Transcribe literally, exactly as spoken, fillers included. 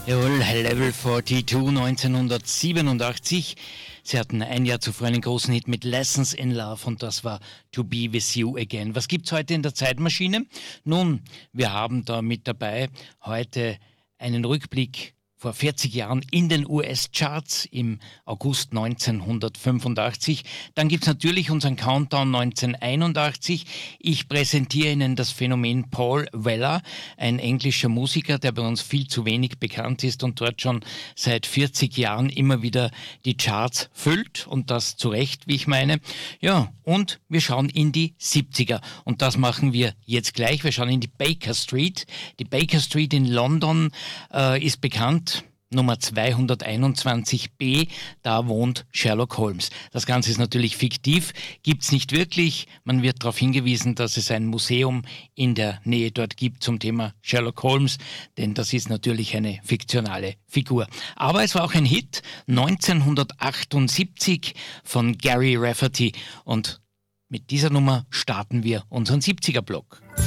Jawohl, Level zweiundvierzig, neunzehnhundertsiebenundachtzig. Sie hatten ein Jahr zuvor einen großen Hit mit Lessons in Love und das war To Be With You Again. Was gibt's heute in der Zeitmaschine? Nun, wir haben da mit dabei heute einen Rückblick vor vierzig Jahren in den U S-Charts im August neunzehnhundertfünfundachtzig. Dann gibt's natürlich unseren Countdown neunzehnhunderteinundachtzig. Ich präsentiere Ihnen das Phänomen Paul Weller, ein englischer Musiker, der bei uns viel zu wenig bekannt ist und dort schon seit vierzig Jahren immer wieder die Charts füllt und das zu Recht, wie ich meine. Ja, und wir schauen in die siebziger und das machen wir jetzt gleich. Wir schauen in die Baker Street. Die Baker Street in London äh, ist bekannt. Nummer zweihunderteinundzwanzig b, da wohnt Sherlock Holmes. Das Ganze ist natürlich fiktiv, gibt's nicht wirklich. Man wird darauf hingewiesen, dass es ein Museum in der Nähe dort gibt zum Thema Sherlock Holmes, denn das ist natürlich eine fiktionale Figur. Aber es war auch ein Hit, neunzehnhundertachtundsiebzig von Gary Rafferty und mit dieser Nummer starten wir unseren siebziger-Block.